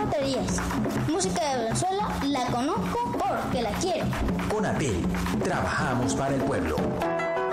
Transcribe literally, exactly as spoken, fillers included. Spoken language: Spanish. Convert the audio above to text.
tonterías. Música de Venezuela la conozco porque la quiero. Conatel, trabajamos para el pueblo.